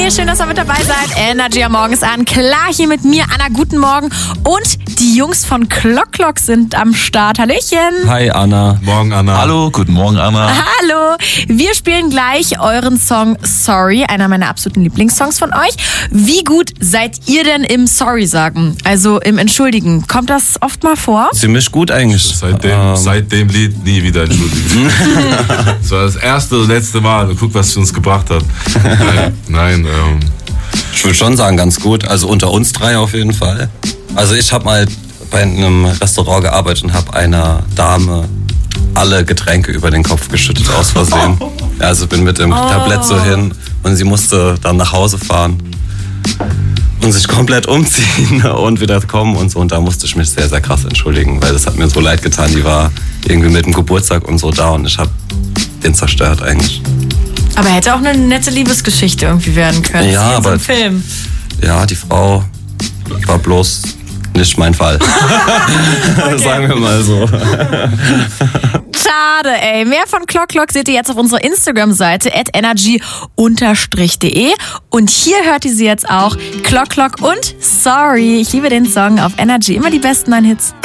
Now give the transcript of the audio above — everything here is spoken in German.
Hey, schön, dass ihr mit dabei seid. Energy am Morgen ist an. Klar, hier mit mir, Anna, guten Morgen. Und die Jungs von Clock Clock sind am Start. Hallöchen. Hi Anna. Morgen Anna. Hallo, guten Morgen Anna. Hallo. Wir spielen gleich euren Song Sorry, einer meiner absoluten Lieblingssongs von euch. Wie gut seid ihr denn im Sorry sagen? Also im Entschuldigen. Kommt das oft mal vor? Ziemlich gut eigentlich. Seit dem Lied nie wieder entschuldigen. Das war das erste und letzte Mal. Und guck, was es uns gebracht hat. Nein. Ich würde schon sagen, ganz gut. Also unter uns drei auf jeden Fall. Also ich habe mal bei einem Restaurant gearbeitet und habe einer Dame alle Getränke über den Kopf geschüttet, aus Versehen. Also bin mit dem Tablett so hin und sie musste dann nach Hause fahren und sich komplett umziehen und wieder kommen und so. Und da musste ich mich sehr, sehr krass entschuldigen, weil das hat mir so leid getan. Die war irgendwie mit dem Geburtstag und so da und ich habe den zerstört eigentlich. Aber hätte auch eine nette Liebesgeschichte irgendwie werden können. Ja, wie in so aber einem Film. Ja, die Frau war bloß nicht mein Fall. Sagen wir mal so. Schade, ey. Mehr von Clock Clock seht ihr jetzt auf unserer Instagram-Seite @energy_de. Und hier hört ihr sie jetzt auch. Clock Clock und Sorry. Ich liebe den Song auf Energy. Immer die besten 9 Hits.